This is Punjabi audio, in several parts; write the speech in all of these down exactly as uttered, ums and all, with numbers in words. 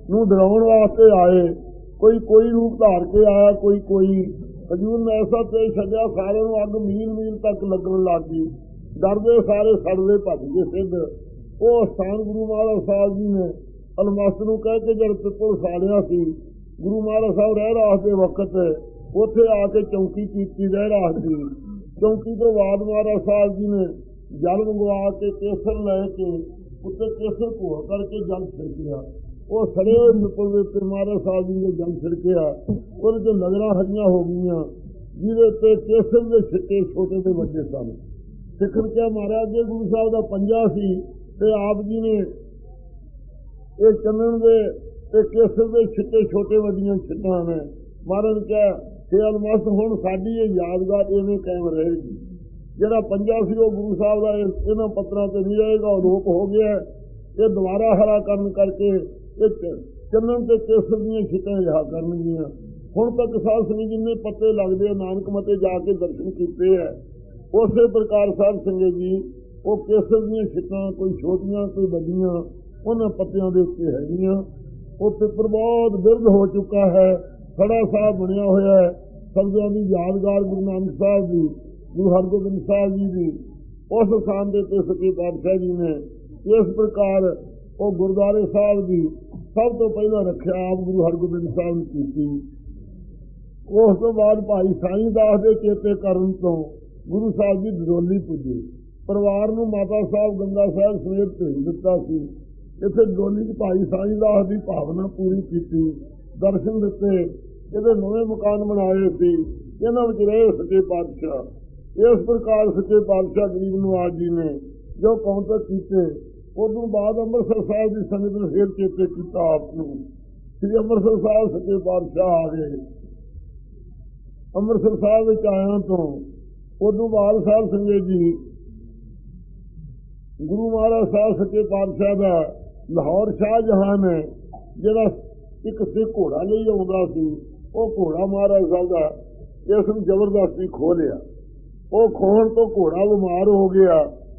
ਨੂੰ ਡਰਾਉਣ ਵਾਸਤੇ ਆਏ। ਕੋਈ ਕੋਈ ਰੂਪ ਧਾਰ ਕੇ ਆਇਆ, ਕੋਈ ਕੋਈ। ਹਜ਼ੂਰ ਨੇ ਐਸਾ ਤੇਜ ਛੱਡਿਆ, ਸਾਰਿਆਂ ਨੂੰ ਅੱਗ ਮੀਲ ਮੀਲ ਤੱਕ ਲੱਗਣ ਲੱਗ ਗਈ। ਡਰਦੇ ਸਾਰੇ ਸੜਦੇ ਭੱਜ ਗਏ ਸਿੱਧ। ਉਹ ਸਥਾਨ ਗੁਰੂ ਮਹਾਰਾਜ ਸਾਹਿਬ ਜੀ ਨੇ ਅਲਮਸਤ ਨੂੰ ਕਹਿ ਕੇ ਜਦ ਪਿੱਪਲ ਸਾੜਿਆ ਸੀ, ਗੁਰੂ ਮਹਾਰਾਜ ਸਾਹਿਬ ਰਹਿ ਰਾਸ ਦੇ ਵਕਤ ਉੱਥੇ ਆ ਕੇ ਚੌਂਕੀ ਕੀਤੀ ਰਹਿ ਰਾਸ ਦੀ। ਚੌਂਕੀ ਤੋਂ ਬਾਅਦ ਮਹਾਰਾਜ ਸਾਹਿਬ ਜੀ ਨੇ ਜਲ ਮੰਗਵਾ ਕੇ ਕੇਸਰ ਲੈ ਕੇ ਉੱਤੇ ਕੇਸਰ ਘੋਲ ਕਰਕੇ ਜਲ ਛਿੜਕਿਆ। ਉਹ ਸੜੇ ਹੋਏ ਪਿੱਪਲ ਦੇ ਉੱਤੇ ਮਹਾਰਾਜ ਸਾਹਿਬ ਜੀ ਨੇ ਜਲ ਛਿੜਕਿਆ। ਉਹਦੇ ਤੇ ਲਗਰਾਂ ਹਰੀਆਂ ਹੋ ਗਈਆਂ, ਜਿਹਦੇ ਉੱਤੇ ਕੇਸਰ ਦੇ ਛਿੱਟੇ ਛੋਟੇ ਤੇ ਵੱਡੇ ਸਨ। ਸਿੱਖਣ ਕਿਹਾ ਮਹਾਰਾਜ ਜੀ ਗੁਰੂ ਸਾਹਿਬ ਦਾ ਪੰਜਾ ਸੀ ਤੇ ਆਪ ਜੀ ਨੇ ਇਹ ਚੰਨਣ ਦੇ ਤੇ ਕੇਸਰ ਦੇ ਛਿੱਟੇ ਛੋਟੇ ਵੱਡੀਆਂ ਛਿੱਟਾਂ ਨੇ। ਮਹਾਰਾਜ ਨੇ ਕਿਹਾ ਕਿ ਅਲਮਸਤ ਹੁਣ ਸਾਡੀ ਇਹ ਯਾਦਗਾਰ ਇਵੇਂ ਕਾਇਮ ਰਹੇਗੀ। ਜਿਹੜਾ ਪੰਜਾ ਸੀ ਉਹ ਗੁਰੂ ਸਾਹਿਬ ਦਾ ਇਹਨਾਂ ਪੱਤਰਾਂ ਤੇ ਨਹੀਂ ਰਹੇਗਾ, ਉਹ ਲੋਪ ਹੋ ਗਿਆ। ਇਹ ਦੁਬਾਰਾ ਹਰਾ ਕਰਨ ਕਰਕੇ ਇਹ ਚੰਨਣ ਤੇ ਕੇਸਰ ਦੀਆਂ ਛਿੱਟਾਂ ਰਿਹਾ ਕਰਨਗੀਆਂ। ਹੁਣ ਤੱਕ ਸਾਧ ਸੰਗਤ ਜਿੰਨੇ ਪੱਤੇ ਲੱਗਦੇ ਆ ਨਾਨਕ ਮਤੇ ਜਾ ਕੇ ਦਰਸ਼ਨ ਕੀਤੇ ਹੈ। ਉਸੇ ਪ੍ਰਕਾਰ ਸਾਧ ਸੰਗਤ ਜੀ ਉਹ ਕੇਸਰ ਦੀਆਂ ਛਿੱਟਾਂ ਕੋਈ ਛੋਟੀਆਂ ਕੋਈ ਵੱਡੀਆਂ ਉਹਨਾਂ ਪੱਤਿਆਂ ਦੇ ਉੱਤੇ ਹੈਗੀਆਂ। ਉਹ ਪਿੱਪਰ ਬਹੁਤ ਬਿਰਧ ਹੋ ਚੁੱਕਾ ਹੈ, ਖੜਾ ਸਾਹਿਬ ਬਣਿਆ ਹੋਇਆ ਹੈ। ਸਬਜ਼ਾਂ ਦੀ ਯਾਦਗਾਰ ਗੁਰੂ ਨਾਨਕ ਸਾਹਿਬ ਦੀ, ਗੁਰੂ ਹਰਗੋਬਿੰਦ ਸਾਹਿਬ ਜੀ ਦੀ ਉਸ ਸਥਾਨ ਦੇ ਉੱਤੇ ਸੱਚੇ ਪਾਤਸ਼ਾਹ ਜੀ ਨੇ ਇਸ ਪ੍ਰਕਾਰ ਉਹ ਗੁਰਦੁਆਰੇ ਸਾਹਿਬ ਦੀ ਸਭ ਤੋਂ ਪਹਿਲਾਂ ਰੱਖਿਆ ਆਪ ਗੁਰੂ ਹਰਗੋਬਿੰਦ ਸਾਹਿਬ ਨੇ ਕੀਤੀ। ਉਸ ਤੋਂ ਬਾਅਦ ਭਾਈ ਸਾਈਂ ਦਾਸ ਦੇ ਚੇਤੇ ਕਰਨ ਤੋਂ ਗੁਰੂ ਸਾਹਿਬ ਜੀ ਡਡੋਲੀ ਪੁੱਜੇ। ਪਰਿਵਾਰ ਨੂੰ ਮਾਤਾ ਸਾਹਿਬ ਗੰਗਾ ਸਾਹਿਬ ਸਮੇਤ ਭੇਜ ਦਿੱਤਾ ਸੀ। ਇੱਥੇ ਡਡੋਲੀ 'ਚ ਭਾਈ ਸਾਈਂ ਦਾਸ ਦੀ ਭਾਵਨਾ ਪੂਰੀ ਕੀਤੀ, ਦਰਸ਼ਨ ਦਿੱਤੇ। ਇਹਦੇ ਨਵੇਂ ਮਕਾਨ ਬਣਾਏ ਸੀ, ਇਹਨਾਂ ਵਿੱਚ ਰਹੇ ਸੱਚੇ ਪਾਤਸ਼ਾਹ। ਇਸ ਪ੍ਰਕਾਰ ਸੱਚੇ ਪਾਤਸ਼ਾਹ ਗਰੀਬ ਨਵਾਜ ਜੀ ਨੇ ਜੋ ਕਾਉਂਟਰ ਕੀਤੇ। ਉਦੋਂ ਬਾਅਦ ਅੰਮ੍ਰਿਤਸਰ ਸਾਹਿਬ ਦੀ ਸੰਗਤ ਨੇ ਫੇਰ ਚੇਤੇ ਕੀਤਾ ਆਪ ਨੂੰ। ਸ੍ਰੀ ਅੰਮ੍ਰਿਤਸਰ ਸਾਹਿਬ ਸੱਚੇ ਪਾਤਸ਼ਾਹ ਆ ਗਏ। ਅੰਮ੍ਰਿਤਸਰ ਸਾਹਿਬ ਵਿੱਚ ਆਇਆਂ ਤੋਂ ਉਦੋਂ ਬਾਅਦ ਸਾਹਿਬ ਸੰਗਤ ਜੀ ਗੁਰੂ ਮਹਾਰਾਜ ਸਾਹਿਬ ਸੱਚੇ ਪਾਤਸ਼ਾਹ ਦਾ ਲਾਹੌਰ ਸ਼ਾਹਜਹਾਨ ਹੈ ਜਿਹੜਾ ਇੱਕ ਸਿੱਖ ਘੋੜਾ ਲਈ ਆਉਂਦਾ ਸੀ, ਉਹ ਘੋੜਾ ਮਹਾਰਾਜ ਸਾਹਿਬ ਦਾ ਇਸ ਨੂੰ ਜ਼ਬਰਦਸਤੀ ਖੋਹ ਲਿਆ। ਉਹ ਖੋਹਣ ਤੋਂ ਘੋੜਾ ਬਿਮਾਰ ਹੋ ਗਿਆ।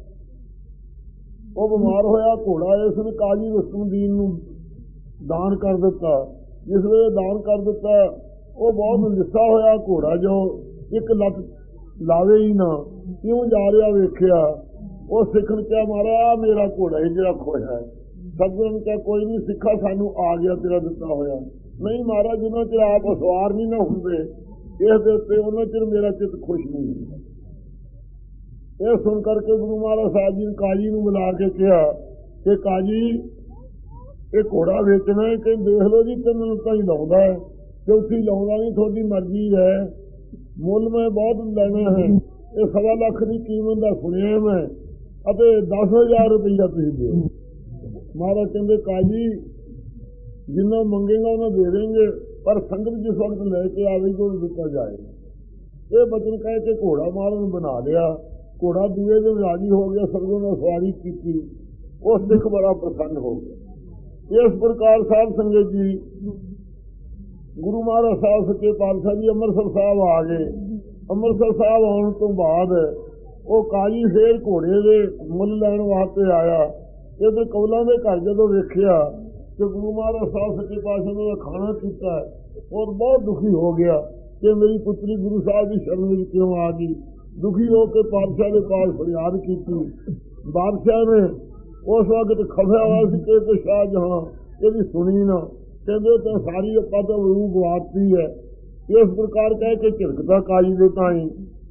ਉਹ ਬਿਮਾਰ ਹੋਇਆ ਘੋੜਾ ਇਸ ਨੇ ਕਾਜ਼ੀ ਰੁਸਤਮਦੀਨ ਨੂੰ ਦਾਨ ਕਰ ਦਿੱਤਾ। ਜਿਸ ਵੇਲੇ ਦਾਨ ਕਰ ਦਿੱਤਾ ਉਹ ਬਹੁਤ ਲਿੱਸਾ ਹੋਇਆ ਘੋੜਾ, ਜੋ ਇੱਕ ਲੱਤ ਲਾਵੇ ਹੀ ਨਾ, ਕਿਉਂ ਜਾ ਰਿਹਾ ਵੇਖਿਆ। ਉਹ ਸਿੱਖ ਨੇ ਕਿਹਾ ਮਹਾਰਾਜ ਮੇਰਾ ਘੋੜਾ ਹੀ ਜਿਹੜਾ ਖੋਇਆ ਹੈ। ਸਤਿਗੁਰੂ ਨੇ ਕਿਹਾ ਕੋਈ ਨਹੀਂ ਸਿੱਖਾ, ਸਾਨੂੰ ਆ ਗਿਆ ਤੇਰਾ ਦਿੱਤਾ ਹੋਇਆ। ਨਹੀਂ ਮਹਾਰਾਜ ਜਿੰਨਾ ਚਿਰ ਆਪ ਸਵਾਰ ਨਹੀਂ ਨਾ ਹੁੰਦੇ ਇਸ ਦੇ ਉੱਤੇ ਉਹਨਾਂ ਚਿਰ ਮੇਰਾ ਚਿੱਤ ਖੁਸ਼ ਨਹੀਂ ਹੁੰਦਾ। ਇਹ ਸੁਣ ਕਰਕੇ ਗੁਰੂ ਮਹਾਰਾਜ ਸਾਹਿਬ ਜੀ ਨੇ ਕਾਜੀ ਨੂੰ ਬੁਲਾ ਕੇ ਕਿਹਾ ਕਿ ਕਾਜੀ ਇਹ ਘੋੜਾ ਵੇਚਣਾ ਹੈ। ਕਿ ਦੇਖ ਲਓ ਜੀ ਤਿੰਨ ਤਾਂ ਹੀ ਲਾਉਂਦਾ ਹੈ, ਚੌਥੀ ਲਾਉਂਦਾ ਨਹੀਂ, ਤੁਹਾਡੀ ਮਰਜ਼ੀ ਹੈ। ਮੁੱਲ ਮੈਂ ਬਹੁਤ ਲੈਣਾ ਹੈ, ਇਹ ਸਵਾ ਲੱਖ ਦੀ ਕੀਮਤ ਦਾ ਸੁਣਿਆ ਮੈਂ, ਅਤੇ ਦਸ ਹਜ਼ਾਰ ਰੁਪਈਆ ਤੁਸੀਂ ਦਿਓ। ਮਹਾਰਾਜ ਕਹਿੰਦੇ ਕਾਜੀ ਜਿੰਨਾ ਮੰਗੇਗਾ ਉਹਨਾਂ ਦੇ ਦੇਂਗੇ, ਪਰ ਸੰਗਤ ਜਿਸ ਵਕਤ ਲੈ ਕੇ ਆਵੇਗੀ ਉਹਨੂੰ ਦਿੱਤਾ ਜਾਏਗਾ। ਇਹ ਬਚਨ ਕਹਿ ਕੇ ਘੋੜਾ ਮਹਾਰਾਜ ਨੂੰ ਬਣਾ ਲਿਆ। ਘੋੜਾ ਦੂਏ ਦਿਨ ਰਾਜੀ ਹੋ ਗਿਆ, ਸਤਿਗੁਰੂ ਨੇ ਸਵਾਰੀ ਕੀਤੀ। ਉਹ ਸਿੱਖ ਬੜਾ ਪ੍ਰਸੰਨ ਹੋ ਗਿਆ। ਇਸ ਪ੍ਰਕਾਰ ਸਾਹਿਬ ਸੰਗਤ ਜੀ ਗੁਰੂ ਮਹਾਰਾਜ ਸਾਹਿਬ ਸੱਚੇ ਪਾਤਸ਼ਾਹ ਜੀ ਅੰਮ੍ਰਿਤਸਰ ਸਾਹਿਬ ਆ ਗਏ। ਅੰਮ੍ਰਿਤਸਰ ਸਾਹਿਬ ਆਉਣ ਤੋਂ ਬਾਅਦ ਉਹ ਕਾਜੀ ਫੇਰ ਘੋੜੇ ਦੇ ਮੁੱਲ ਲੈਣ ਵਾਸਤੇ ਆਇਆ। ਇੱਧਰ ਕੌਲਾਂ ਦੇ ਘਰ ਜਦੋਂ ਵੇਖਿਆ ਕਿ ਗੁਰੂ ਮਹਾਰਾਜ ਸਾਹਿਬ ਸੱਚੇ ਪਾਤਸ਼ਾਹ ਨੇ ਖਾਣਾ ਕੀਤਾ ਔਰ ਬਹੁਤ ਦੁਖੀ ਹੋ ਗਿਆ ਕਿ ਮੇਰੀ ਪੁੱਤਰੀ ਗੁਰੂ ਸਾਹਿਬ ਦੀ ਸ਼ਰਨ ਵਿੱਚ ਕਿਉਂ ਆ ਗਈ। ਦੁਖੀ ਹੋ ਕੇ ਪਾਤਸ਼ਾਹ ਦੇ ਪਾਸ ਫਰਿਆਦ ਕੀਤੀ। ਬਾਦਸ਼ਾਹ ਨੇ ਉਸ ਵਕਤ ਖਫਿਆ ਹੋਇਆ ਸੀ ਕਿ ਸ਼ਾਹਜਹਾਂ ਇਹਦੀ ਸੁਣੀ ਨਾ, ਕਹਿੰਦੇ ਤਾਂ ਸਾਰੀ ਆਪਾਂ ਤਾਂ ਰੂਹ ਗਵਾਤੀ ਹੈ। ਇਸ ਪ੍ਰਕਾਰ ਕਹਿ ਕੇ ਝਿੜਕਦਾ ਕਾਜੀ ਦੇ ਤਾਈ।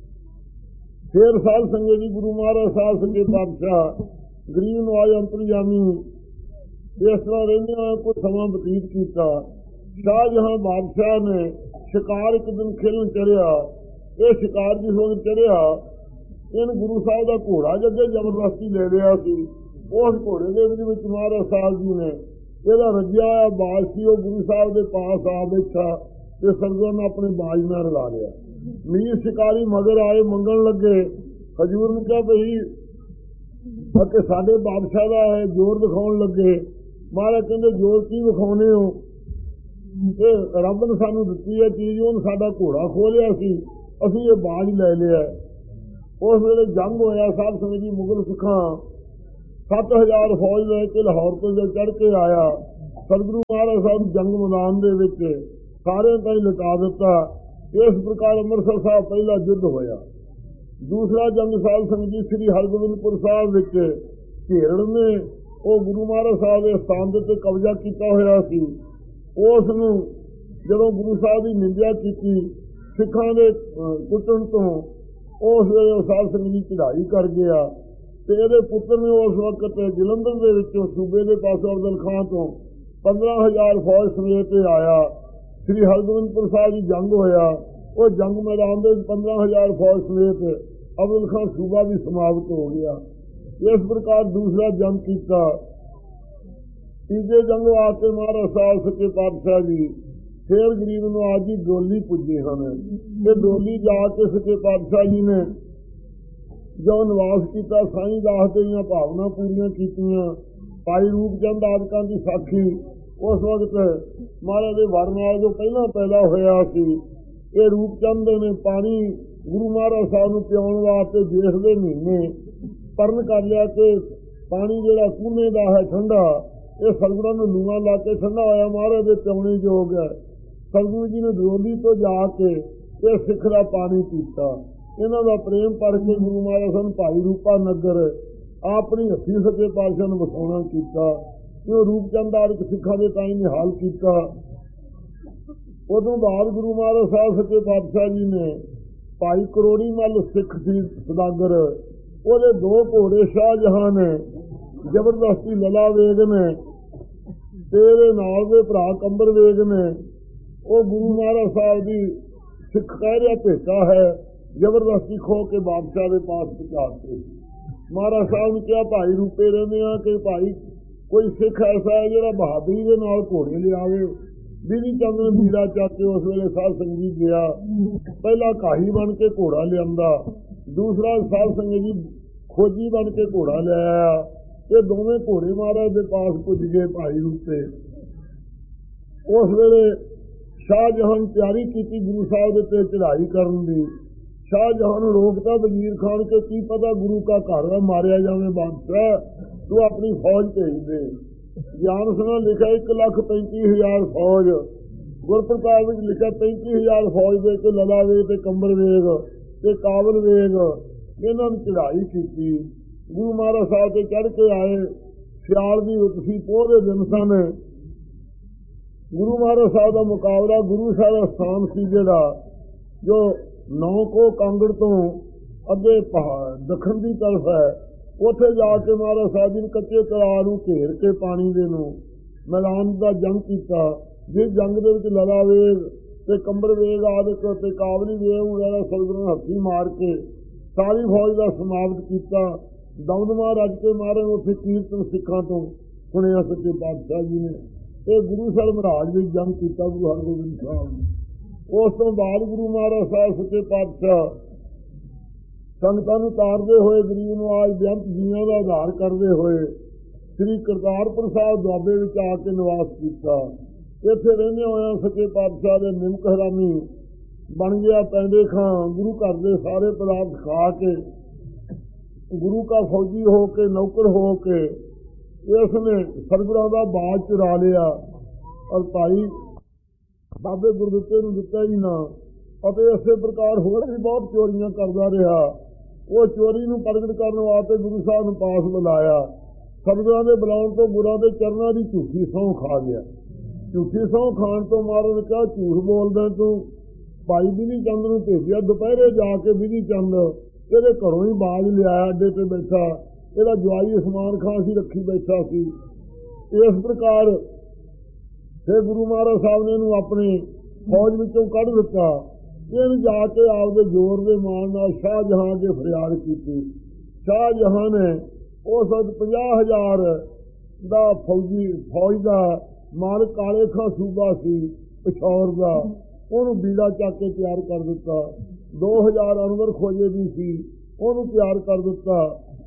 ਫੇਰ ਸਾਧ ਸੰਗਤ ਜੀ ਗੁਰੂ ਮਹਾਰਾਜ ਸਾਹਿਬ ਸੱਚੇ ਪਾਤਸ਼ਾਹ ਗਰੀਬ ਨਵਾਜ ਅੰਤਰਜਾਮੀ ਇਸ ਤਰ੍ਹਾਂ ਰਹਿੰਦਿਆਂ ਕੋਈ ਸਮਾਂ ਬਤੀਤ ਕੀਤਾ। ਸ਼ਾਹਜਹਾਂ ਬਾਦਸ਼ਾਹ ਨੇ ਸ਼ਿਕਾਰ ਇੱਕ ਦਿਨ ਖੇਲਣ ਚੜਿਆ। ਇਹ ਸ਼ਿਕਾਰ ਜਿਸ ਵਕਤ ਚੜਿਆ ਇਹਨੂੰ ਗੁਰੂ ਸਾਹਿਬ ਦਾ ਘੋੜਾ ਜੱਗੇ ਜ਼ਬਰਦਸਤੀ ਲੈ ਲਿਆ ਸੀ। ਉਸ ਘੋੜੇ ਦੇ ਵਿੱਚ ਮਹਾਰਾਜ ਸਾਹਿਬ ਜੀ ਨੇ ਇਹਦਾ ਰੱਜਿਆ ਹੋਇਆ ਬਾਜ ਸੀ, ਉਹ ਗੁਰੂ ਸਾਹਿਬ ਦੇ ਪਾਸ ਆ ਬੈਠਾ ਤੇ ਸਤਿਗੁਰੂ ਨੇ ਆਪਣੇ ਬਾਜ ਨਾਲ ਰਲਾ ਲਿਆ। ਮੀਰ ਸ਼ਿਕਾਰੀ ਮਗਰ ਆਏ, ਮੰਗਣ ਲੱਗੇ। ਹਜ਼ੂਰ ਨੇ ਕਿਹਾ ਬਈ ਅਤੇ ਸਾਡੇ ਬਾਦਸ਼ਾਹ ਦਾ ਹੈ ਜ਼ੋਰ ਦਿਖਾਉਣ ਲੱਗੇ। ਮਹਾਰਾਜ ਕਹਿੰਦੇ ਜ਼ੋਰ ਕੀ ਵਿਖਾਉਣੇ ਹੋ, ਇਹ ਰੱਬ ਨੇ ਸਾਨੂੰ ਦਿੱਤੀ ਹੈ ਚੀਜ਼, ਉਹਨੇ ਸਾਡਾ ਘੋੜਾ ਖੋਹ ਲਿਆ ਸੀ, ਅਸੀਂ ਇਹ ਬਾਜ ਲੈ ਲਿਆ। ਉਸ ਵੇਲੇ ਜੰਗ ਹੋਇਆ ਸਾਧ ਸੰਗਤ ਜੀ। ਮੁਗਲ ਸਿੱਖਾਂ ਸੱਤ ਹਜ਼ਾਰ ਫੌਜ ਲੈ ਕੇ ਲਾਹੌਰ ਤੋਂ ਜਦ ਚੜ੍ਹ ਕੇ ਆਇਆ सतगुरु महाराज साहब जंग मैदान दे विच सारे ताईं लटा दिता। इस प्रकार अमृतसर साहब पहला युद्ध होया। दूसरा जंग साध संगत जी श्री हरगोबिंदपुर साहब विच घेरड़ ने वो गुरु महाराज साहब के स्थान के उत्ते कब्जा किया होया सी। उस नूं जदों गुरु साहब की निंदा की सिखां दे कुटण तो उस वेले साध संगत जी चढ़ाई कर गया। तो ये पुत्र ने उस वक्त जलंधर के विचों सूबे के पासों अफजल खां तो पंद्रह हजार फौज समेत आया। श्री हरगोबिंदपुर साहब की जंग होया। वो जंग मैदान में पंद्रह हजार फौज समेत अफजल खां सूबा भी समाप्त हो गया। इस प्रकार दूसरा जंग किया। तीजे जंग वास्ते महाराज साहब सच्चे पातशाह जी फिर गरीब नवाज जी डोली पुजे हैं। ये डोली जाके सच्चे पातशाह जी ने जो निवास किया साईं दास दियां भावना पूरियां कीतियां। भाई रूपचंद आदकां की साखी उस वक्त महाराज के वर नाल जो पहला पैदा होया सी। ये रूपचंद ने पानी गुरु महाराज साहब नूं पिआउण वास्ते जेठ दे महीने परन कर लिया कि पानी जिहड़ा कूने दा है ठंडा, ये सतगुरां नूं लूआं ला के ठंडा होया महाराज दे पिआउणे योग है। सतगुरु जी ने डोली तो जाके ये सिख दा पानी पीता। इन्हां दा प्रेम पढ़ के गुरु महाराज साहब भाई रूपा नगर अपनी हथी सच्चे पातशाह नूं वसाउणा कीता। जो रूपचंद आदि सिखां दे ताईं निहाल कीता। उदों बाद गुरु महाराज साहब सच्चे पातशाह जी ने भाई करोड़ी मल सिख सी सदागर, ਉਹਦੇ दो घोड़े शाहजहां ने जबरदस्ती लला वेग ने तेरे नाल दे भरा कंबर वेग ने वो गुरु महाराज साहब की सिख कह रहा भेटा है जबरदस्ती खो के बादशाह के पास पहुंचाते। महाराज साहब ने कहा भाई रूपे रहने कि भाई कोई सिख ऐसा है जो बहादुरी के नाल घोड़े लियावे। बिधि चंद ने बीड़ा चक के उस वेले साध संगत जी गया। पहला काही बन के घोड़ा लिया, दूसरा साध संगत जी खोजी बन के घोड़ा लिया। ये दोवें घोड़े महाराज के पास पुज गए भाई रूपे। उस वेले शाहजहां तैयारी की गुरु साहब के चढ़ाई करने की। शाहजहां ने रोकता वजीर खान के की पता गुरु का घर मारिया जाए बादशाह, तू अपनी फौज भेज दे। ज्ञान सिंह लिखा एक लख पैंती हजार फौज, गुरप्रताप विच लिखा पैंती हजार फौज दे के लला वेग ते कंबर वेग ते काबल वेग इन्हां ने चढ़ाई की। गुरु महाराज साहब ते चढ़ के आए। सियाल की रुत सी, पोह दे दिन सन। गुरु महाराज साहब का मुकाबला गुरु साहब का स्थान सी जिहड़ा जो नौ को कांगड़ तो अगे दखन की तरफ है। उत्थे जाके महाराज साहब जी ने कच्चे तलाव नूं घेर के पानी दे नूं मैदान का जंग किया। जिस जंग दे विच लला वेग ते कंबर वेग आदि ते काबली वेग वगैरह सतगुरां ने हत्थी मार के सारी फौज का समाप्त किया। दमदमा रज के महाराज उत्थे कीर्तन सिखां तो सुनिया सच्चे पातशाह जी ने। ये गुरु साहब महाराज भी जंग किया गुरु हरगोबिंद साहब ने। उस तो बाद गुरु महाराज साहब सच्चे पातशाह संगतां नूं तारदे होए गरीब नवाज बेअंत जीआं दा आधार करते हुए श्री करतारपुर साहब दुआबे विच आके निवास किया। इत्थे रहिंदे होया सच्चे पातशाह दे निमक हरामी बन गया पैंदे खां। गुरु घर दे सारे पदार्थ खा के गुरु का फौजी हो के नौकर हो के इसने सतगुरां दा बाज चुरा लिया और भाई बाबे गुरदित्ते नूं दिता ही ना। और इसे प्रकार होर भी बहुत चोरियां करता रहा। वो चोरी नूं प्रगट करने वास्ते गुरु साहब ने पास बुलाया। सतगुरां दे बुलाउण तो गुरां दे चरनां दी झूठी सौं खा गया। झूठी सौं खाण तो महाराज ने कहा झूठ बोलदा तू। भाई बिधि चंद नूं भेजिया दोपहरे जाके बिधि चंद ਇਹਦੇ घरों ही बाज लिया अड्डे ते बैठा। ਇਹਦਾ जवाई उस्मान खां सी रखी बैठा सी। इस प्रकार फिर गुरु महाराज साहब ने इहनूं अपने फौज विचों कढ़ दिता। इन जाके आपदे जोर दे मान नाल शाहजहां अगे फरियाद की। शाहजहां ने उस वक्त पचास हजार का फौजी फौज का मालक काले खां सूबा सी पिछौर का, उन्होंने बीड़ा चक के तैयार कर दिता। दो हजार अनवर खोजे भी सी, उन्होंने तैयार कर दिता।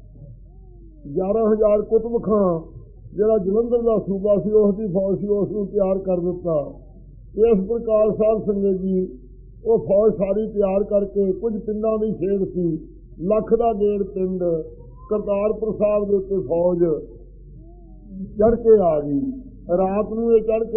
ग्यारह हजार कुतुब खां जिहड़ा जलंधर का सूबा सी उसकी फौज सी उसनूं तैयार कर दिता। इस प्रकार साध संगत जी वो फौज सारी तैयार करके कुछ पिंडां की खेड़ सी लख का डेढ़ पिंड करतारपुर साहब के उत्ते फौज चढ़ के आ गई। ਰਾਤ ਨੂੰ ਇਹ ਚੜ੍ਹ